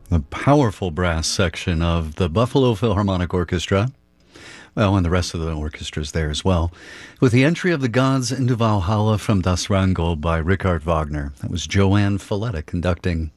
The powerful brass section of the Buffalo Philharmonic Orchestra. Well, and the rest of the orchestra's there as well. With the entry of the gods into Valhalla from Das Rheingold by Richard Wagner. That was Joanne Falletta conducting